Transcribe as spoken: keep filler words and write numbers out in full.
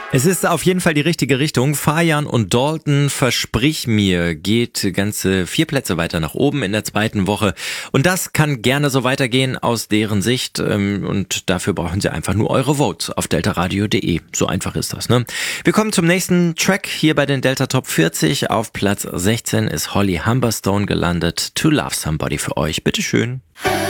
Es ist auf jeden Fall die richtige Richtung. Fajan und Dalton, Versprich mir, geht ganze vier Plätze weiter nach oben in der zweiten Woche. Und das kann gerne so weitergehen aus deren Sicht. Und dafür brauchen sie einfach nur eure Votes auf deltaradio punkt de. So einfach ist das, ne? Wir kommen zum nächsten Track hier bei den Delta Top vierzig. Auf Platz sechzehn ist Holly Humberstone gelandet. To Love Somebody für euch. Bitteschön.